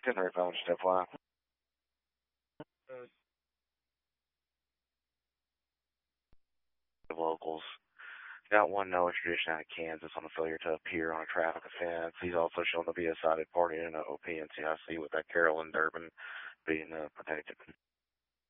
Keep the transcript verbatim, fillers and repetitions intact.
Henry phone, just F Y I. Locals. Got one Noah tradition out of Kansas on a failure to appear on a traffic offense. He's also shown to be a cited party in an O P N C I C with that Carolyn Durbin being uh, protected.